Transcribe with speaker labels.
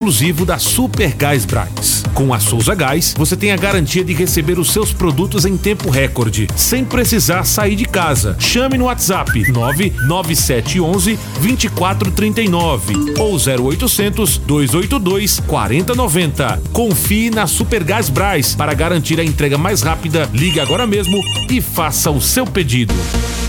Speaker 1: exclusivo da Supergás Brás. Com a Souza Gás, você tem a garantia de receber os seus produtos em tempo recorde, sem precisar sair de casa. Chame no WhatsApp 99711 2439 ou 0800 282 4090. Confie na Supergás Brás para garantir a entrega mais rápida. Ligue agora mesmo e faça o seu pedido.